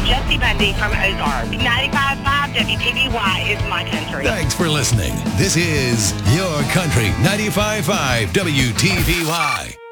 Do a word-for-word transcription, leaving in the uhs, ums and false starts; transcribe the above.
Jesse Bundy from Ozark. ninety-five point five W T V Y is my country. Thanks for listening. This is Your Country ninety-five point five W T V Y.